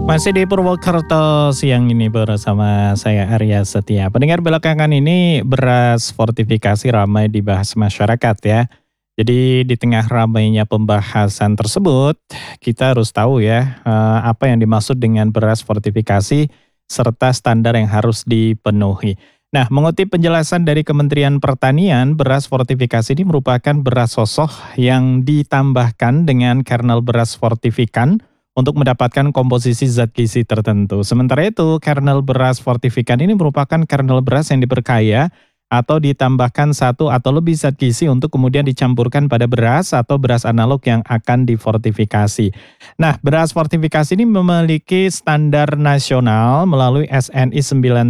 Masih di Purwokerto siang ini bersama saya Arya Setia. Pendengar belakangan ini beras fortifikasi ramai dibahas masyarakat ya. Jadi di tengah ramainya pembahasan tersebut, kita harus tahu ya apa yang dimaksud dengan beras fortifikasi serta standar yang harus dipenuhi. Nah, mengutip penjelasan dari Kementerian Pertanian, beras fortifikasi ini merupakan beras sosoh yang ditambahkan dengan kernel beras fortifikan untuk mendapatkan komposisi zat gizi tertentu. Sementara itu, kernel beras fortifikan ini merupakan kernel beras yang diperkaya atau ditambahkan satu atau lebih zat gizi untuk kemudian dicampurkan pada beras atau beras analog yang akan difortifikasi. Nah, beras fortifikasi ini memiliki standar nasional melalui SNI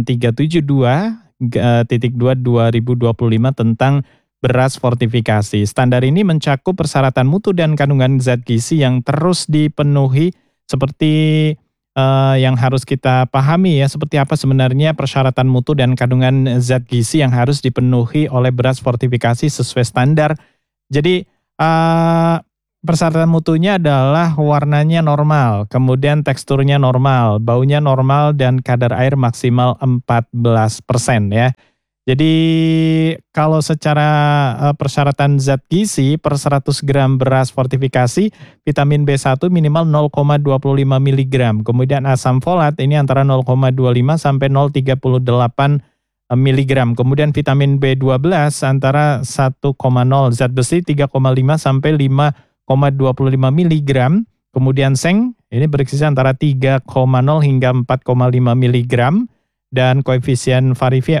9372-2 2025 tentang beras fortifikasi. Standar ini mencakup persyaratan mutu dan kandungan zat gizi yang terus dipenuhi seperti yang harus kita pahami ya, seperti apa sebenarnya persyaratan mutu dan kandungan zat gizi yang harus dipenuhi oleh beras fortifikasi sesuai standar. Jadi persyaratan mutunya adalah warnanya normal, kemudian teksturnya normal, baunya normal dan kadar air maksimal 14% ya. Jadi kalau secara persyaratan zat gizi per 100 gram beras fortifikasi, vitamin B1 minimal 0,25 mg. Kemudian asam folat ini antara 0,25 sampai 0,38 mg. Kemudian vitamin B12 antara 1,0, zat besi 3,5 sampai 5,25 mg. Kemudian seng ini berkisar antara 3,0 hingga 4,5 mg. Dan koefisien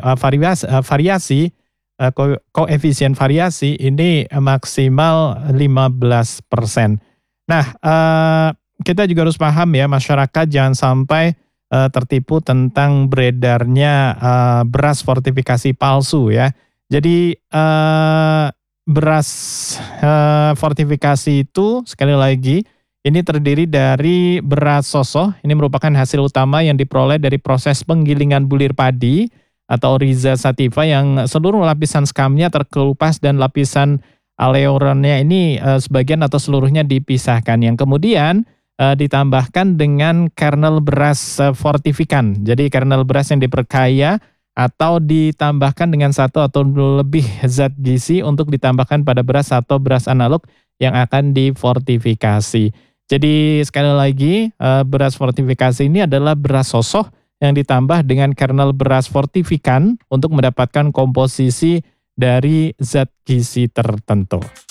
koefisien variasi ini maksimal 15%. Nah, kita juga harus paham ya, masyarakat jangan sampai tertipu tentang beredarnya beras fortifikasi palsu ya. Jadi beras fortifikasi itu sekali lagi ini terdiri dari beras sosoh, ini merupakan hasil utama yang diperoleh dari proses penggilingan bulir padi atau Rhiza sativa yang seluruh lapisan skamnya terkelupas dan lapisan aleoronnya ini sebagian atau seluruhnya dipisahkan. Yang kemudian ditambahkan dengan kernel beras fortifikan. Jadi kernel beras yang diperkaya atau ditambahkan dengan satu atau lebih zat gizi untuk ditambahkan pada beras atau beras analog yang akan difortifikasi. Jadi sekali lagi beras fortifikasi ini adalah beras sosoh yang ditambah dengan kernel beras fortifikan untuk mendapatkan komposisi dari zat gizi tertentu.